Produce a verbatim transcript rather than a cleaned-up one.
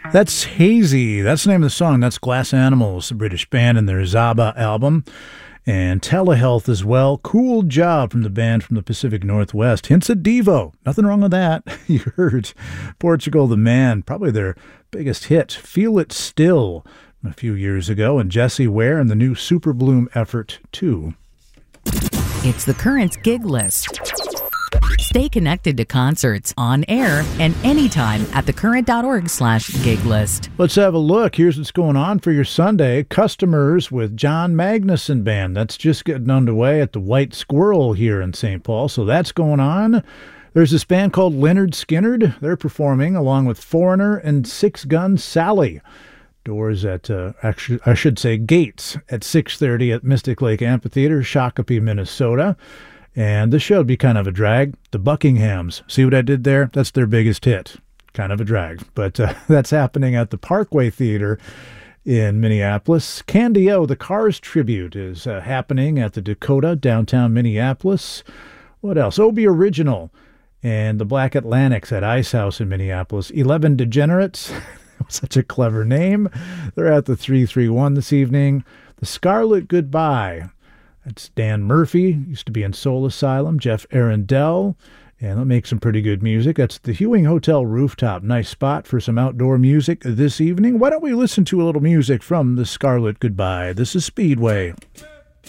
That's Hazy. That's the name of the song. That's Glass Animals, a British band, and their Zaba album. And Telehealth as well. Cool Job from the band from the Pacific Northwest. Hints of Devo. Nothing wrong with that. You heard Portugal the Man, probably their biggest hit. Feel It Still a few years ago. And Jessie Ware and the new Super Bloom effort, too. It's the Currents gig list. Stay connected to concerts on air and anytime at thecurrent.org slash gig list. Let's have a look. Here's what's going on for your Sunday. Customers with John Magnuson Band. That's just getting underway at the White Squirrel here in Saint Paul. So that's going on. There's this band called Leonard Skinnard. They're performing along with Foreigner and Six Gun Sally. Doors at, uh, actually, I should say gates at six thirty at Mystic Lake Amphitheater, Shakopee, Minnesota. And this show would be kind of a drag. The Buckinghams. See what I did there? That's their biggest hit. Kind of a drag. But uh, that's happening at the Parkway Theater in Minneapolis. Candy O, the Cars tribute, is uh, happening at the Dakota, downtown Minneapolis. What else? Obie Original and the Black Atlantics at Ice House in Minneapolis. Eleven Degenerates. Such a clever name. They're at the three three one this evening. The Scarlet Goodbye. That's Dan Murphy, used to be in Soul Asylum, Jeff Arundel, and they'll make some pretty good music. That's the Hewing Hotel rooftop. Nice spot for some outdoor music this evening. Why don't we listen to a little music from the Scarlet Goodbye? This is Speedway.